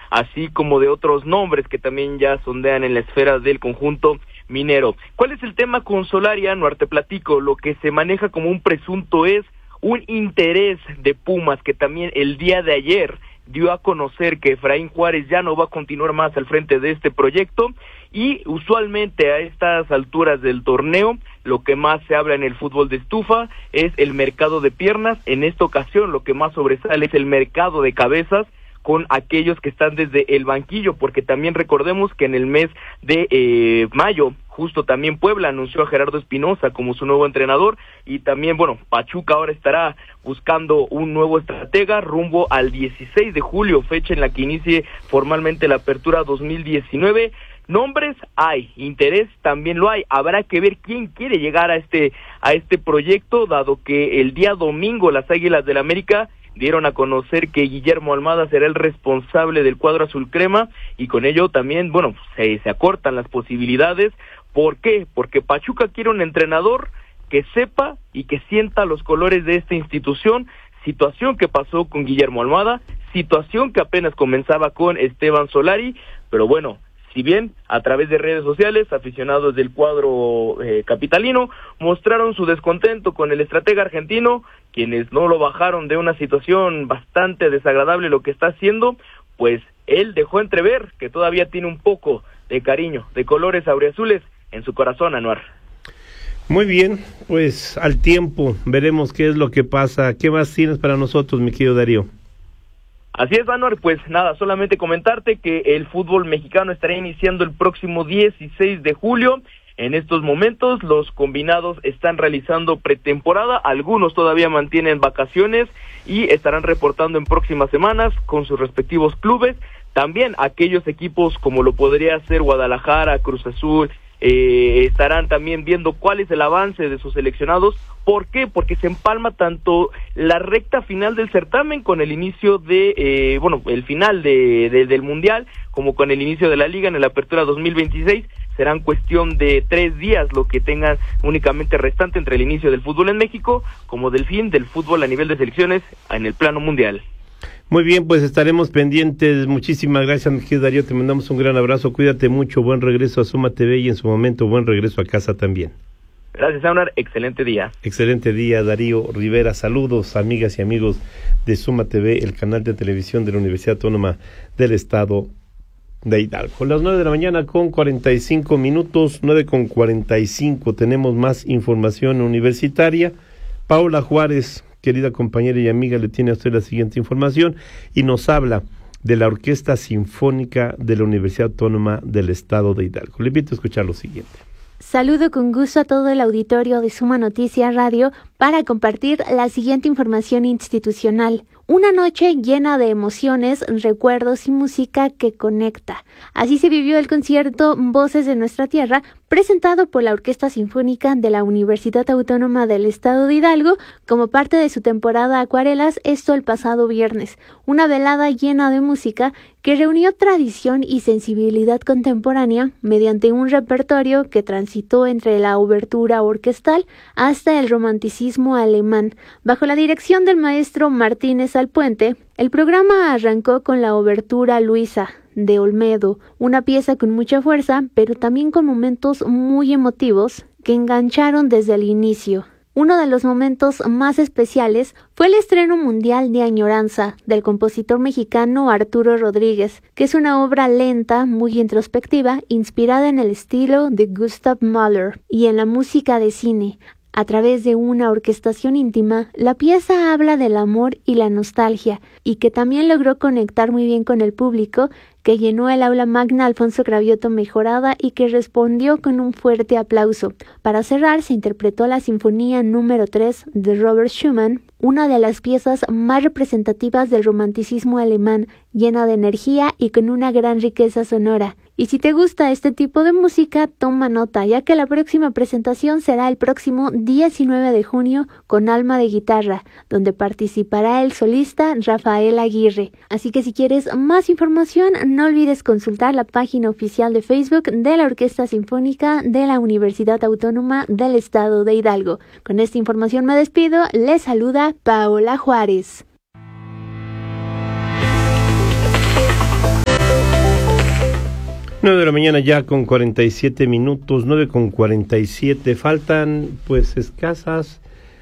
así como de otros nombres que también ya sondean en la esfera del conjunto minero. ¿Cuál es el tema con Solari, Anuar? Te platico. Lo que se maneja como un presunto es un interés de Pumas, que también el día de ayer dio a conocer que Efraín Juárez ya no va a continuar más al frente de este proyecto, y usualmente a estas alturas del torneo lo que más se habla en el fútbol de estufa es el mercado de piernas. En esta ocasión lo que más sobresale es el mercado de cabezas, con aquellos que están desde el banquillo, porque también recordemos que en el mes de mayo, justo también Puebla anunció a Gerardo Espinosa como su nuevo entrenador, y también, Pachuca ahora estará buscando un nuevo estratega rumbo al 16 de julio, fecha en la que inicie formalmente la apertura 2019. Nombres hay, interés también lo hay, habrá que ver quién quiere llegar a este proyecto, dado que el día domingo las Águilas del América dieron a conocer que Guillermo Almada será el responsable del cuadro azul crema, y con ello también, se acortan las posibilidades. ¿Por qué? Porque Pachuca quiere un entrenador que sepa y que sienta los colores de esta institución, situación que pasó con Guillermo Almada, situación que apenas comenzaba con Esteban Solari, pero si bien a través de redes sociales, aficionados del cuadro capitalino mostraron su descontento con el estratega argentino, quienes no lo bajaron de una situación bastante desagradable lo que está haciendo, pues él dejó entrever que todavía tiene un poco de cariño, de colores auriazules en su corazón, Anuar. Muy bien, pues al tiempo veremos qué es lo que pasa. ¿Qué más tienes para nosotros, mi querido Darío? Así es, Anuar, pues nada, solamente comentarte que el fútbol mexicano estará iniciando el próximo 16 de julio. En estos momentos los combinados están realizando pretemporada, algunos todavía mantienen vacaciones y estarán reportando en próximas semanas con sus respectivos clubes. También aquellos equipos como lo podría ser Guadalajara, Cruz Azul, estarán también viendo cuál es el avance de sus seleccionados. ¿Por qué? Porque se empalma tanto la recta final del certamen con el inicio de, el final del Mundial, como con el inicio de la Liga en la Apertura 2026. Serán cuestión de 3 días lo que tengan únicamente restante entre el inicio del fútbol en México como del fin del fútbol a nivel de selecciones en el plano mundial. Muy bien, pues estaremos pendientes. Muchísimas gracias, mi querido Darío, te mandamos un gran abrazo, cuídate mucho, buen regreso a Suma TV y en su momento buen regreso a casa también. Gracias, Aunar, excelente día. Excelente día, Darío Rivera. Saludos, amigas y amigos de Suma TV, el canal de televisión de la Universidad Autónoma del Estado de Hidalgo. Las 9 de la mañana con 45 minutos, 9:45, tenemos más información universitaria. Paola Juárez, querida compañera y amiga, le tiene a usted la siguiente información y nos habla de la Orquesta Sinfónica de la Universidad Autónoma del Estado de Hidalgo. Le invito a escuchar lo siguiente. Saludo con gusto a todo el auditorio de Suma Noticias Radio para compartir la siguiente información institucional. Una noche llena de emociones, recuerdos y música que conecta. Así se vivió el concierto Voces de Nuestra Tierra, presentado por la Orquesta Sinfónica de la Universidad Autónoma del Estado de Hidalgo como parte de su temporada Acuarelas, esto el pasado viernes. Una velada llena de música que reunió tradición y sensibilidad contemporánea mediante un repertorio que transitó entre la obertura orquestal hasta el romanticismo alemán. Bajo la dirección del maestro Martínez Alpuente, el programa arrancó con la obertura Luisa de Olmedo, una pieza con mucha fuerza, pero también con momentos muy emotivos que engancharon desde el inicio. Uno de los momentos más especiales fue el estreno mundial de Añoranza, del compositor mexicano Arturo Rodríguez, que es una obra lenta, muy introspectiva, inspirada en el estilo de Gustav Mahler y en la música de cine. A través de una orquestación íntima, la pieza habla del amor y la nostalgia, y que también logró conectar muy bien con el público, que llenó el aula magna Alfonso Cravioto Mejorada y que respondió con un fuerte aplauso. Para cerrar, se interpretó la Sinfonía número 3 de Robert Schumann, una de las piezas más representativas del romanticismo alemán, llena de energía y con una gran riqueza sonora. Y si te gusta este tipo de música, toma nota, ya que la próxima presentación será el próximo 19 de junio con Alma de Guitarra, donde participará el solista Rafael Aguirre. Así que si quieres más información, no olvides consultar la página oficial de Facebook de la Orquesta Sinfónica de la Universidad Autónoma del Estado de Hidalgo. Con esta información me despido, les saluda Paola Juárez. 9 de la mañana ya con 47 minutos, 9:47. Faltan pues escasas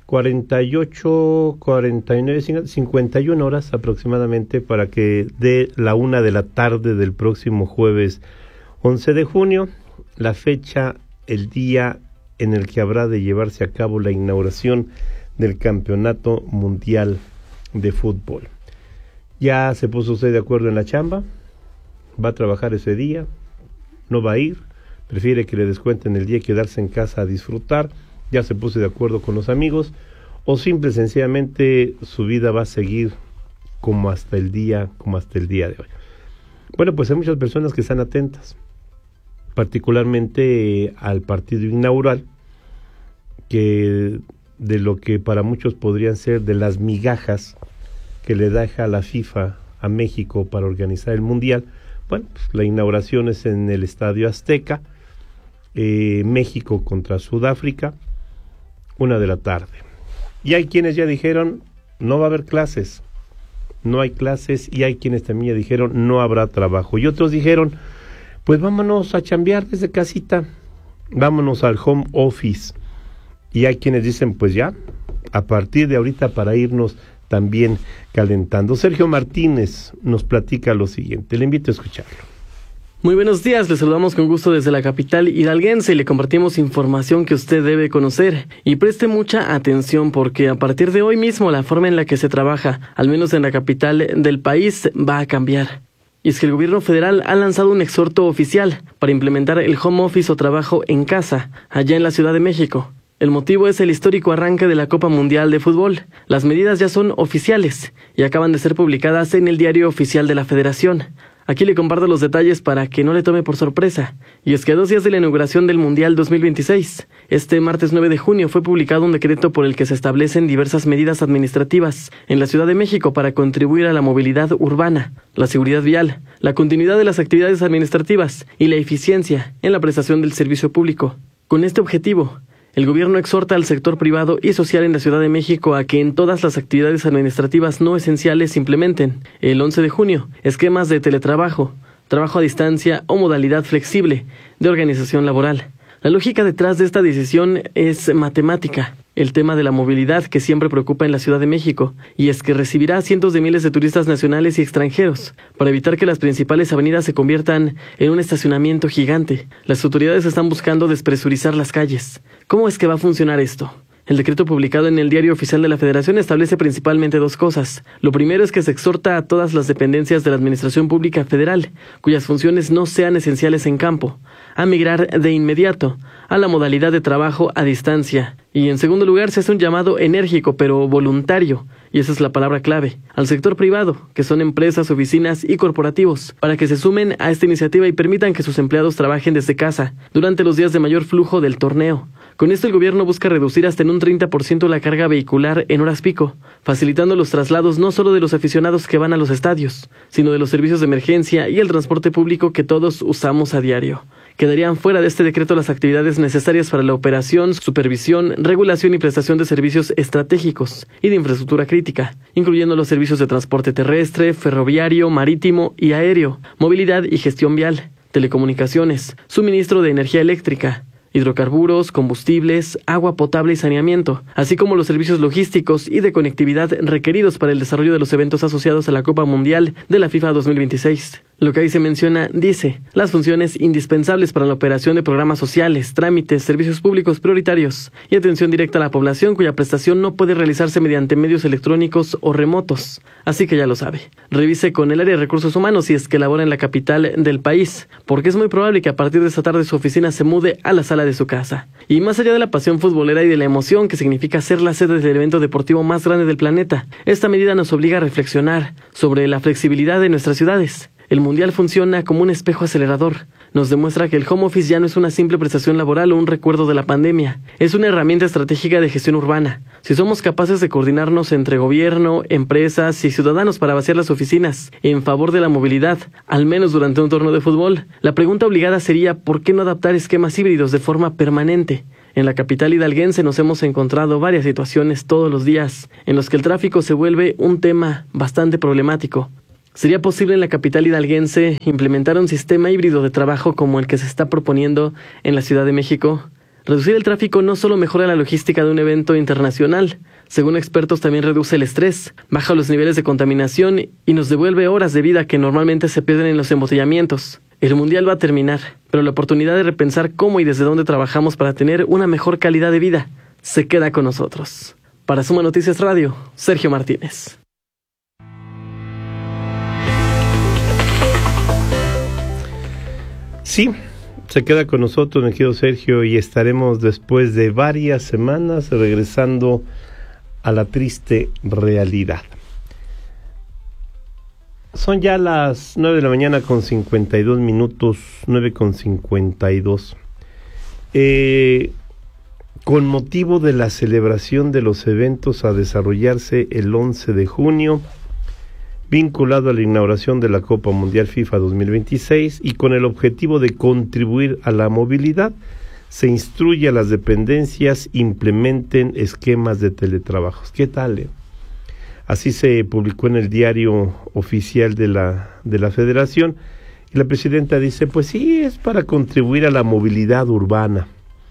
48, 49, 51 horas aproximadamente para que dé la 1 de la tarde del próximo jueves 11 de junio, la fecha, el día en el que habrá de llevarse a cabo la inauguración del Campeonato Mundial de Fútbol. ¿Ya se puso usted de acuerdo en la chamba? ¿Va a trabajar ese día? ¿No va a ir? ¿Prefiere que le descuenten el día y quedarse en casa a disfrutar? ¿Ya se puso de acuerdo con los amigos? ¿O simple y sencillamente su vida va a seguir como hasta el día de hoy? Bueno, pues hay muchas personas que están atentas, particularmente al partido inaugural, que de lo que para muchos podrían ser de las migajas que le deja la FIFA a México para organizar el Mundial. Bueno, pues la inauguración es en el Estadio Azteca, México contra Sudáfrica, 1 de la tarde. Y hay quienes ya dijeron, no va a haber clases, no hay clases, y hay quienes también ya dijeron, no habrá trabajo. Y otros dijeron, pues vámonos a chambear desde casita, vámonos al home office. Y hay quienes dicen, pues ya, a partir de ahorita para irnos también calentando. Sergio Martínez nos platica lo siguiente, le invito a escucharlo. Muy buenos días, les saludamos con gusto desde la capital hidalguense y le compartimos información que usted debe conocer. Y preste mucha atención porque a partir de hoy mismo la forma en la que se trabaja, al menos en la capital del país, va a cambiar. Y es que el gobierno federal ha lanzado un exhorto oficial para implementar el home office o trabajo en casa, allá en la Ciudad de México. El motivo es el histórico arranque de la Copa Mundial de Fútbol. Las medidas ya son oficiales y acaban de ser publicadas en el Diario Oficial de la Federación. Aquí le comparto los detalles para que no le tome por sorpresa. Y es que a 2 días de la inauguración del Mundial 2026, este martes 9 de junio fue publicado un decreto por el que se establecen diversas medidas administrativas en la Ciudad de México para contribuir a la movilidad urbana, la seguridad vial, la continuidad de las actividades administrativas y la eficiencia en la prestación del servicio público. Con este objetivo, el gobierno exhorta al sector privado y social en la Ciudad de México a que en todas las actividades administrativas no esenciales implementen, el 11 de junio, esquemas de teletrabajo, trabajo a distancia o modalidad flexible de organización laboral. La lógica detrás de esta decisión es matemática. El tema de la movilidad que siempre preocupa en la Ciudad de México, y es que recibirá a cientos de miles de turistas nacionales y extranjeros. Para evitar que las principales avenidas se conviertan en un estacionamiento gigante, las autoridades están buscando despresurizar las calles. ¿Cómo es que va a funcionar esto? El decreto publicado en el Diario Oficial de la Federación establece principalmente 2 cosas. Lo primero es que se exhorta a todas las dependencias de la Administración Pública Federal, cuyas funciones no sean esenciales en campo, a migrar de inmediato a la modalidad de trabajo a distancia. Y en segundo lugar, se hace un llamado enérgico pero voluntario, y esa es la palabra clave, al sector privado, que son empresas, oficinas y corporativos, para que se sumen a esta iniciativa y permitan que sus empleados trabajen desde casa durante los días de mayor flujo del torneo. Con esto el gobierno busca reducir hasta en un 30% la carga vehicular en horas pico, facilitando los traslados no solo de los aficionados que van a los estadios, sino de los servicios de emergencia y el transporte público que todos usamos a diario. Quedarían fuera de este decreto las actividades necesarias para la operación, supervisión, regulación y prestación de servicios estratégicos y de infraestructura crítica, incluyendo los servicios de transporte terrestre, ferroviario, marítimo y aéreo, movilidad y gestión vial, telecomunicaciones, suministro de energía eléctrica, hidrocarburos, combustibles, agua potable y saneamiento, así como los servicios logísticos y de conectividad requeridos para el desarrollo de los eventos asociados a la Copa Mundial de la FIFA 2026. Lo que ahí se menciona dice, las funciones indispensables para la operación de programas sociales, trámites, servicios públicos prioritarios y atención directa a la población cuya prestación no puede realizarse mediante medios electrónicos o remotos. Así que ya lo sabe. Revise con el área de recursos humanos si es que labora en la capital del país, porque es muy probable que a partir de esta tarde su oficina se mude a la sala de su casa. Y más allá de la pasión futbolera y de la emoción que significa ser la sede del evento deportivo más grande del planeta, esta medida nos obliga a reflexionar sobre la flexibilidad de nuestras ciudades. El Mundial funciona como un espejo acelerador. Nos demuestra que el home office ya no es una simple prestación laboral o un recuerdo de la pandemia. Es una herramienta estratégica de gestión urbana. Si somos capaces de coordinarnos entre gobierno, empresas y ciudadanos para vaciar las oficinas en favor de la movilidad, al menos durante un torneo de fútbol, la pregunta obligada sería ¿por qué no adaptar esquemas híbridos de forma permanente? En la capital hidalguense nos hemos encontrado varias situaciones todos los días en los que el tráfico se vuelve un tema bastante problemático. ¿Sería posible en la capital hidalguense implementar un sistema híbrido de trabajo como el que se está proponiendo en la Ciudad de México? Reducir el tráfico no solo mejora la logística de un evento internacional, según expertos también reduce el estrés, baja los niveles de contaminación y nos devuelve horas de vida que normalmente se pierden en los embotellamientos. El mundial va a terminar, pero la oportunidad de repensar cómo y desde dónde trabajamos para tener una mejor calidad de vida se queda con nosotros. Para Suma Noticias Radio, Sergio Martínez. Sí, se queda con nosotros, mi querido Sergio, y estaremos después de varias semanas regresando a la triste realidad. Son ya las 9 de la mañana con 52 minutos, 9:52. Con motivo de la celebración de los eventos a desarrollarse el 11 de junio, vinculado a la inauguración de la Copa Mundial FIFA 2026 y con el objetivo de contribuir a la movilidad, se instruye a las dependencias implementen esquemas de teletrabajos. ¿Qué tal? Así se publicó en el diario oficial de la Federación y la presidenta dice, pues sí, es para contribuir a la movilidad urbana.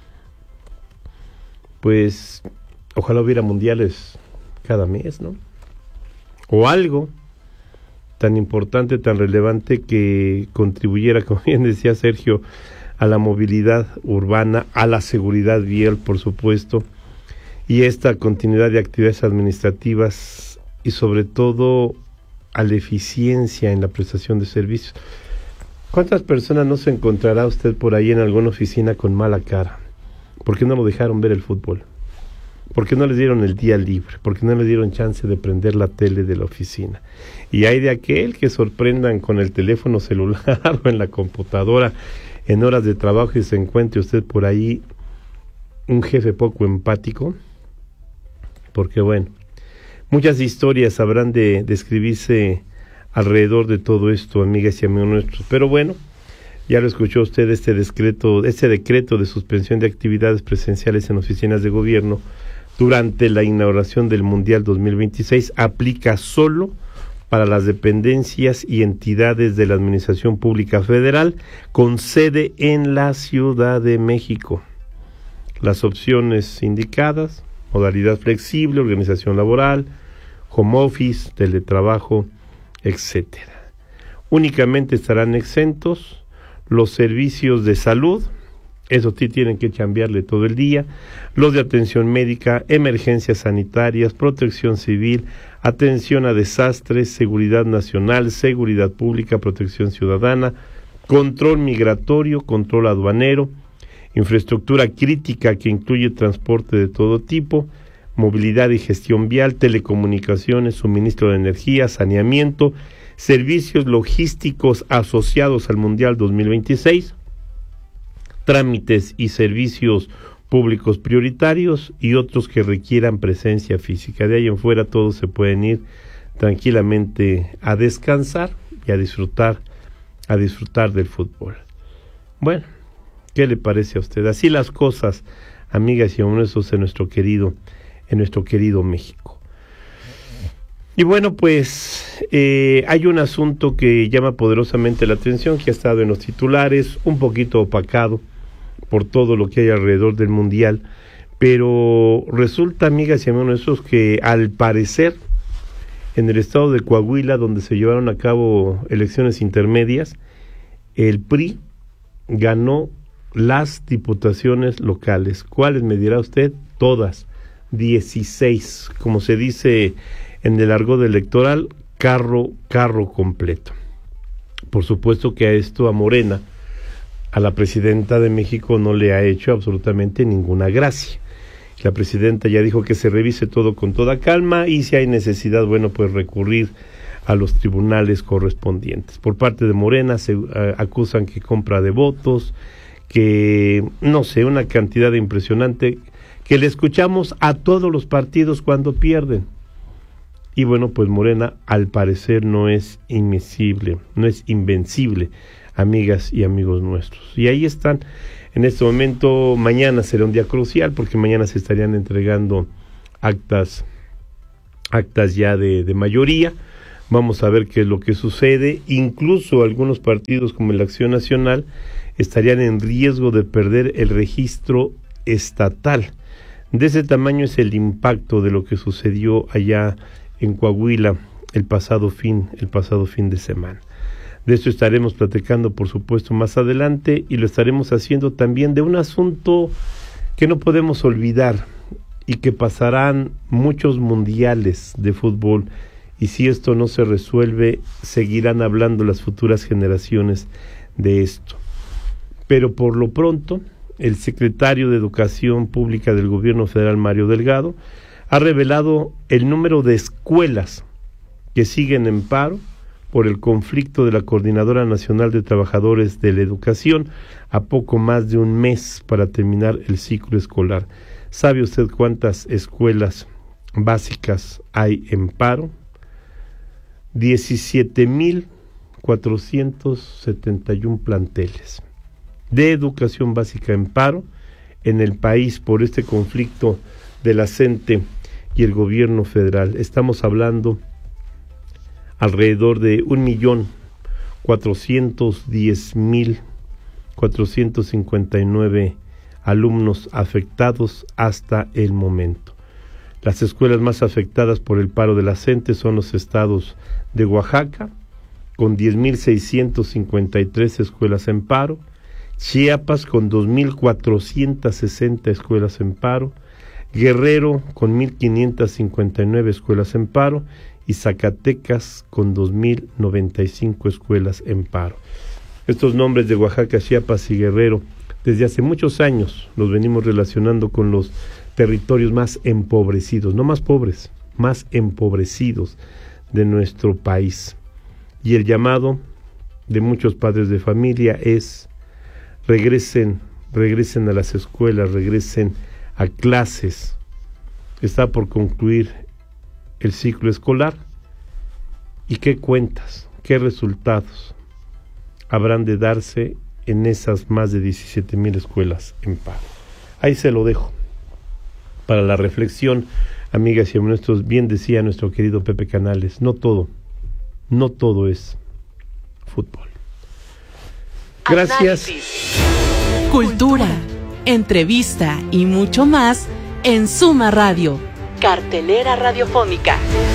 Pues ojalá hubiera mundiales cada mes, ¿no? O algo tan importante, tan relevante que contribuyera, como bien decía Sergio, a la movilidad urbana, a la seguridad vial, por supuesto, y esta continuidad de actividades administrativas y sobre todo a la eficiencia en la prestación de servicios. ¿Cuántas personas no se encontrará usted por ahí en alguna oficina con mala cara? ¿Por qué no lo dejaron ver el fútbol? ¿Por qué no les dieron el día libre? ¿Por qué no les dieron chance de prender la tele de la oficina? Y hay de aquel que sorprendan con el teléfono celular o en la computadora en horas de trabajo y se encuentre usted por ahí un jefe poco empático. Porque bueno, muchas historias habrán de escribirse alrededor de todo esto, amigas y amigos nuestros. Pero bueno, ya lo escuchó usted, este decreto de suspensión de actividades presenciales en oficinas de gobierno durante la inauguración del Mundial 2026 aplica solo para las dependencias y entidades de la Administración Pública Federal con sede en la Ciudad de México. Las opciones indicadas: modalidad flexible, organización laboral, home office, teletrabajo, etcétera. Únicamente estarán exentos los servicios de salud, eso sí tienen que chambearle todo el día, los de atención médica, emergencias sanitarias, protección civil, atención a desastres, seguridad nacional, seguridad pública, protección ciudadana, control migratorio, control aduanero, infraestructura crítica que incluye transporte de todo tipo, movilidad y gestión vial, telecomunicaciones, suministro de energía, saneamiento, servicios logísticos asociados al Mundial 2026, trámites y servicios públicos prioritarios y otros que requieran presencia física. De ahí en fuera todos se pueden ir tranquilamente a descansar y a disfrutar del fútbol. Bueno, ¿qué le parece a usted? Así las cosas, amigas y amigos, en nuestro querido México. Y bueno, pues hay un asunto que llama poderosamente la atención, que ha estado en los titulares, un poquito opacado por todo lo que hay alrededor del Mundial, pero resulta, amigas y amigos nuestros, que al parecer en el estado de Coahuila, donde se llevaron a cabo elecciones intermedias, el PRI ganó las diputaciones locales. ¿Cuáles me dirá usted? Todas, 16, como se dice en el argot electoral, carro completo. Por supuesto que a esto, a Morena, a la presidenta de México, no le ha hecho absolutamente ninguna gracia. La presidenta ya dijo que se revise todo con toda calma y si hay necesidad, bueno, pues recurrir a los tribunales correspondientes. Por parte de Morena se acusan que compra de votos, que no sé, una cantidad impresionante que le escuchamos a todos los partidos cuando pierden. Y bueno, pues Morena al parecer no es invencible, amigas y amigos nuestros. Y ahí están, en este momento. Mañana será un día crucial porque mañana se estarían entregando actas ya de mayoría, Vamos a ver qué es lo que sucede. Incluso algunos partidos como la Acción Nacional estarían en riesgo de perder el registro estatal. De ese tamaño es el impacto de lo que sucedió allá en Coahuila el pasado fin de semana. De esto estaremos platicando, por supuesto, más adelante, y lo estaremos haciendo también de un asunto que no podemos olvidar y que pasarán muchos mundiales de fútbol, y si esto no se resuelve, seguirán hablando las futuras generaciones de esto. Pero por lo pronto, el secretario de Educación Pública del Gobierno Federal, Mario Delgado, ha revelado el número de escuelas que siguen en paro por el conflicto de la Coordinadora Nacional de Trabajadores de la Educación a poco más de un mes para terminar el ciclo escolar. ¿Sabe usted cuántas escuelas básicas hay en paro? 17,471 planteles de educación básica en paro en el país por este conflicto de la CENTE y el gobierno federal. Estamos hablando alrededor de 1,410,459 alumnos afectados hasta el momento. Las escuelas más afectadas por el paro de la CENTE son los estados de Oaxaca, con 10,653 escuelas en paro, Chiapas con 2,460 escuelas en paro, Guerrero con 1,559 escuelas en paro y Zacatecas con 2,095 escuelas en paro. Estos nombres de Oaxaca, Chiapas y Guerrero, desde hace muchos años los venimos relacionando con los territorios más empobrecidos, no más pobres, más empobrecidos de nuestro país. Y el llamado de muchos padres de familia es: regresen a las escuelas, regresen a clases. Está por concluir el ciclo escolar. ¿Y qué cuentas, qué resultados habrán de darse en esas más de 17,000 escuelas en paro? Ahí se lo dejo para la reflexión, amigas y amigos. Bien decía nuestro querido Pepe Canales, no todo es fútbol. Gracias. Análisis, cultura, entrevista y mucho más en Suma Radio, cartelera radiofónica.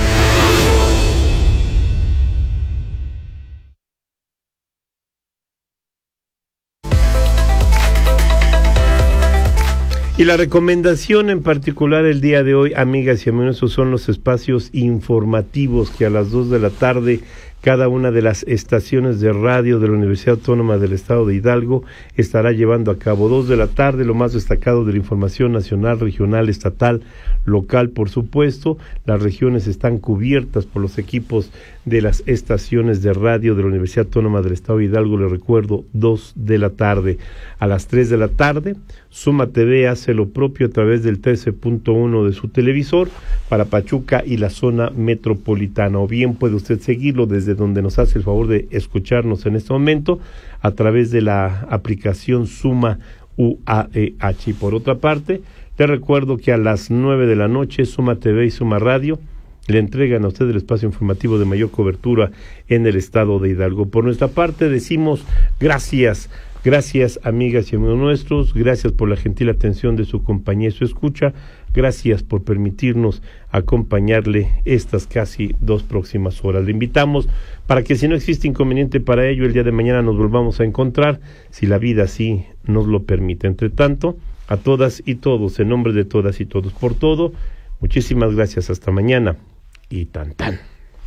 Y la recomendación en particular el día de hoy, amigas y amigos, son los espacios informativos que a las 2 de la tarde cada una de las estaciones de radio de la Universidad Autónoma del Estado de Hidalgo estará llevando a cabo. 2 de la tarde, lo más destacado de la información nacional, regional, estatal, local, por supuesto. Las regiones están cubiertas por los equipos de las estaciones de radio de la Universidad Autónoma del Estado de Hidalgo. Les recuerdo, 2 de la tarde. A las 3 de la tarde, Suma TV hace lo propio a través del 13.1 de su televisor para Pachuca y la zona metropolitana. O bien puede usted seguirlo desde donde nos hace el favor de escucharnos en este momento a través de la aplicación Suma UAEH. Y por otra parte, te recuerdo que a las 9 de la noche Suma TV y Suma Radio le entregan a usted el espacio informativo de mayor cobertura en el estado de Hidalgo. Por nuestra parte decimos gracias, amigas y amigos nuestros, gracias por la gentil atención de su compañía y su escucha, gracias por permitirnos acompañarle estas casi 2 próximas horas. Le invitamos para que, si no existe inconveniente para ello, el día de mañana nos volvamos a encontrar, si la vida así nos lo permite. Entre tanto, a todas y todos, en nombre de todas y todos, por todo, muchísimas gracias, hasta mañana y tan tan.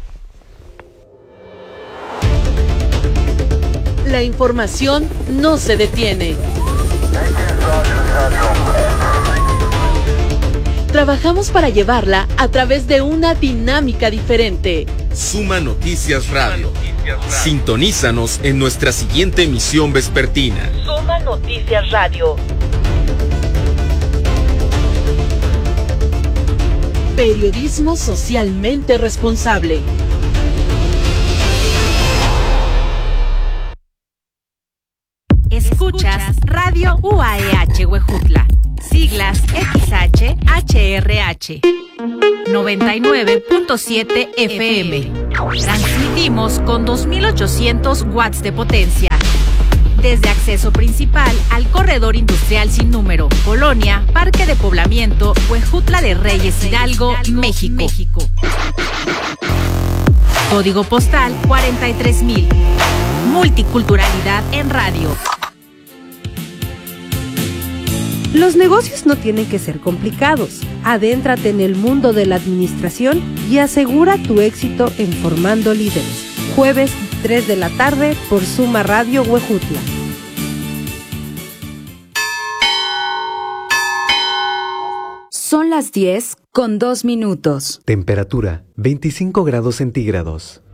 La información no se detiene. Trabajamos para llevarla a través de una dinámica diferente. Suma Noticias Radio. Sintonízanos en nuestra siguiente emisión vespertina. Suma Noticias Radio. Periodismo socialmente responsable. Escuchas Radio UAEH Huejutla siglas XHHRH. 99.7 FM. Transmitimos con 2800 watts de potencia. Desde acceso principal al corredor industrial sin número, Colonia, Parque de Poblamiento, Huejutla de Reyes, Hidalgo, México. Código postal 43000. Multiculturalidad en radio. Los negocios no tienen que ser complicados. Adéntrate en el mundo de la administración y asegura tu éxito en Formando Líderes. Jueves 3 de la tarde por Suma Radio Huejutla. Son las 10:02. Temperatura 25 grados centígrados.